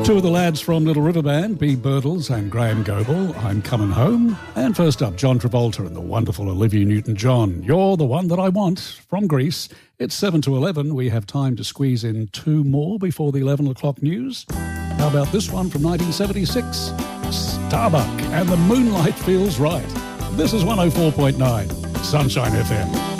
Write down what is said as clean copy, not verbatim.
Two of the lads from Little River Band, B. Birtles and Graham Goebel, I'm Coming Home. And first up, John Travolta and the wonderful Olivia Newton-John, You're the One That I Want, from Greece. It's 7 to 11. We have time to squeeze in two more before the 11 o'clock news. How about this one from 1976? Starbuck and the Moonlight Feels Right. This is 104.9 Sunshine FM.